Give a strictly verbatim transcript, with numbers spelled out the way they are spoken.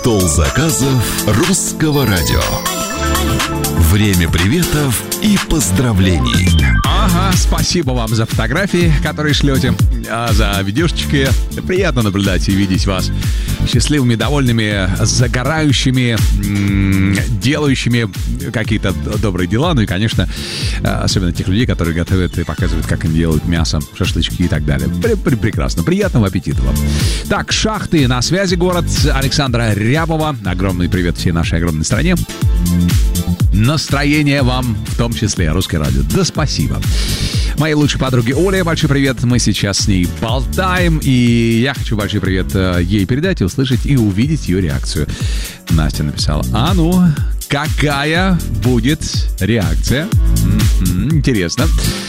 Стол заказов русского радио. Время приветов и поздравлений. Ага, спасибо вам за фотографии, которые шлете, а за видюшечки. Приятно наблюдать и видеть вас счастливыми, довольными, загорающими, делающими какие-то добрые дела. Ну и, конечно, особенно тех людей, которые готовят и показывают, как им делают мясо, шашлычки и так далее. Прекрасно. Приятного аппетита вам. Так, Шахты на связи, город Александра Рябова. Огромный привет всей нашей огромной стране. Настроение вам, в том числе, Русское радио. Да спасибо. Моей лучшей подруге Оле большой привет. Мы сейчас с ней болтаем, и я хочу большой привет ей передать, и услышать, и увидеть ее реакцию. Настя написала: а ну, какая будет реакция? М-м, интересно.